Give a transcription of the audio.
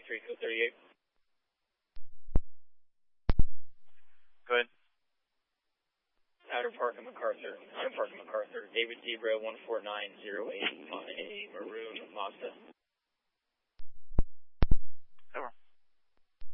23, code 38. Go ahead. Outer Park and MacArthur. David Zebra 14908 on a maroon Mazda.